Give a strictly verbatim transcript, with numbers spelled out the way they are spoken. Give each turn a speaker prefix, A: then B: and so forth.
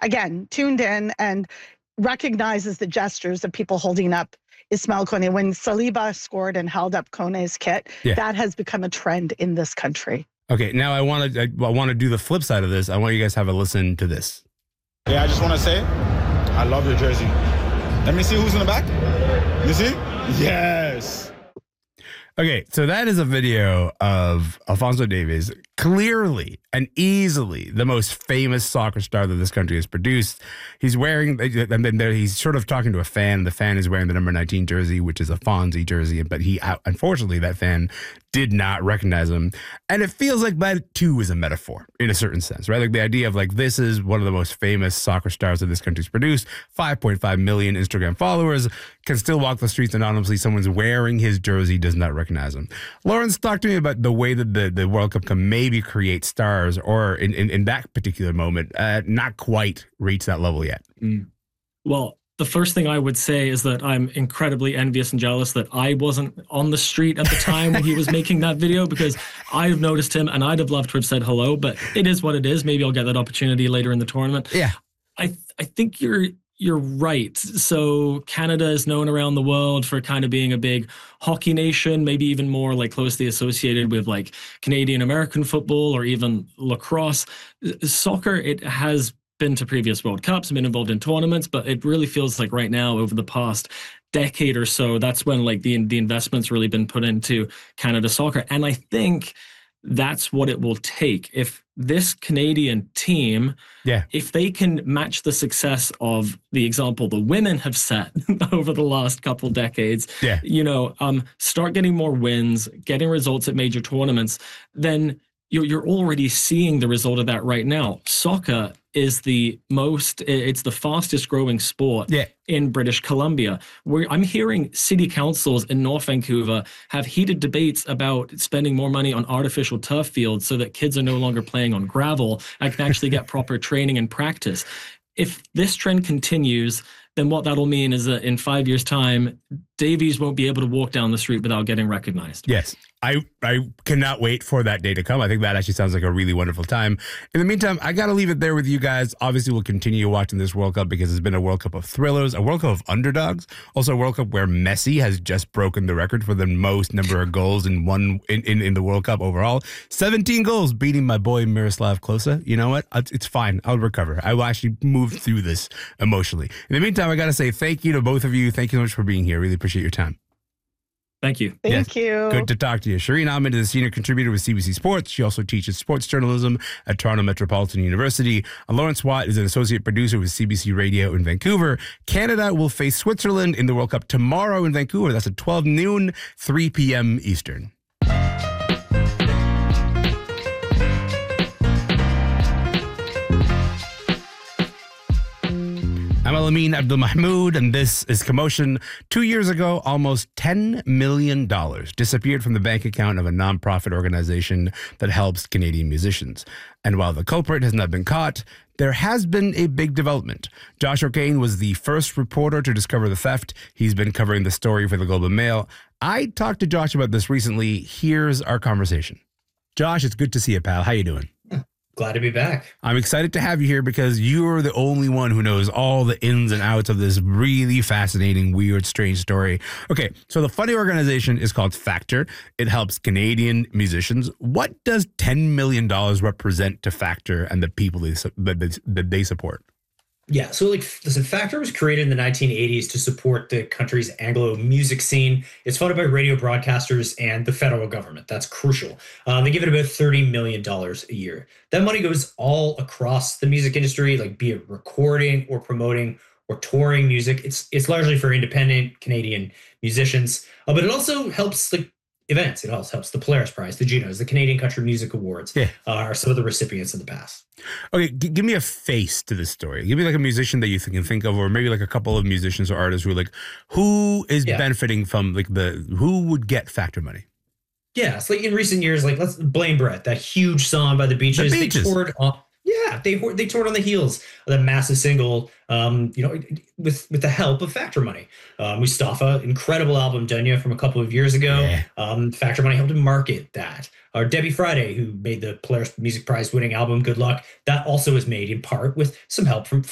A: again, tuned in and recognizes the gestures of people holding up Ismail Kone. When Saliba scored and held up Kone's kit, yeah. that has become a trend in this country.
B: Okay, now I want to I, I want to do the flip side of this. I want you guys to have a listen to this.
C: Yeah, I just want to say, I love your jersey. Let me see who's in the back. You see? Yes.
B: Okay, so that is a video of Alphonso Davies, clearly and easily the most famous soccer star that this country has produced. He's wearing, and then there, he's sort of talking to a fan. The fan is wearing the number nineteen jersey, which is a Fonzie jersey, but he, unfortunately, that fan did not recognize him. And it feels like that, too, is a metaphor in a certain sense, right? Like the idea of like, this is one of the most famous soccer stars that this country's produced, five point five million Instagram followers, can still walk the streets anonymously. Someone's wearing his jersey, does not recognize him. Lawrence, talk to me about the way that the, the World Cup can maybe create stars, or in, in, in that particular moment, uh, not quite reach that level yet.
D: Mm. Well, the first thing I would say is that I'm incredibly envious and jealous that I wasn't on the street at the time when he was making that video, because I've noticed him and I'd have loved to have said hello, but it is what it is. Maybe I'll get that opportunity later in the tournament.
B: Yeah.
D: I I think you're you're right. So Canada is known around the world for kind of being a big hockey nation, maybe even more like closely associated with like Canadian American football or even lacrosse. Soccer, it has been to previous World Cups and been involved in tournaments, but it really feels like right now, over the past decade or so, that's when like the the investment's really been put into Canada soccer. And I think that's what it will take. If this Canadian team,
B: yeah,
D: if they can match the success of the example the women have set over the last couple decades,
B: yeah.
D: you know, um, start getting more wins, getting results at major tournaments, then you're, you're already seeing the result of that right now. Soccer is the most, it's the fastest growing sport
B: yeah.
D: in British Columbia. Where I'm hearing city councils in North Vancouver have heated debates about spending more money on artificial turf fields so that kids are no longer playing on gravel and can actually get proper training and practice. If this trend continues, then what that'll mean is that in five years' time, Davies won't be able to walk down the street without getting recognized.
B: Yes. I, I cannot wait for that day to come. I think that actually sounds like a really wonderful time. In the meantime, I got to leave it there with you guys. Obviously, we'll continue watching this World Cup because it's been a World Cup of thrillers, a World Cup of underdogs, also a World Cup where Messi has just broken the record for the most number of goals in one in, in, in the World Cup overall. seventeen goals, beating my boy Miroslav Klose. You know what? It's fine. I'll recover. I will actually move through this emotionally. In the meantime, I got to say thank you to both of you. Thank you so much for being here. Really appreciate your time.
D: Thank you.
A: Thank
B: yes.
A: you.
B: Good to talk to you. Shireen Ahmed is a senior contributor with C B C Sports. She also teaches sports journalism at Toronto Metropolitan University. And Lawrence Watt is an associate producer with C B C Radio in Vancouver. Canada will face Switzerland in the World Cup tomorrow in Vancouver. That's at twelve noon, three p.m. Eastern. I'm Alameen Abdul Mahmoud, and this is Commotion. Two years ago, almost ten million dollars disappeared from the bank account of a nonprofit organization that helps Canadian musicians. And while the culprit has not been caught, there has been a big development. Josh O'Kane was the first reporter to discover the theft. He's been covering the story for the Globe and Mail. I talked to Josh about this recently. Here's our conversation. Josh, it's good to see you, pal. How you doing?
E: Glad to be back.
B: I'm excited to have you here because you're the only one who knows all the ins and outs of this really fascinating, weird, strange story. Okay, so the funny organization is called Factor. It helps Canadian musicians. What does ten million dollars represent to Factor and the people they, that, that they support?
E: Yeah, so like, listen, Factor was created in the nineteen eighties to support the country's Anglo music scene. It's funded by radio broadcasters and the federal government. That's crucial. Um, they give it about thirty million dollars a year. That money goes all across the music industry, like be it recording or promoting or touring music. It's it's largely for independent Canadian musicians, uh, but it also helps like events. It also helps the Polaris Prize, the Junos, the Canadian Country Music Awards,
B: yeah.
E: uh, are some of the recipients in the past.
B: Okay, g- give me a face to this story. Give me like a musician that you th- can think of, or maybe like a couple of musicians or artists who are like, who is yeah. benefiting from like the, who would get Factor money?
E: Yeah, it's like in recent years, like let's Blame Brett, that huge song by the Beaches.
B: The Beaches.
E: They toured on, yeah, they they toured on the heels of that massive single, um, you know, with with the help of Factor money. Uh, Mustafa, incredible album, Dunya, from a couple of years ago.
B: Yeah.
E: Um, Factor money helped him market that. Or Debbie Friday, who made the Polaris Music Prize winning album, Good Luck, that also was made in part with some help from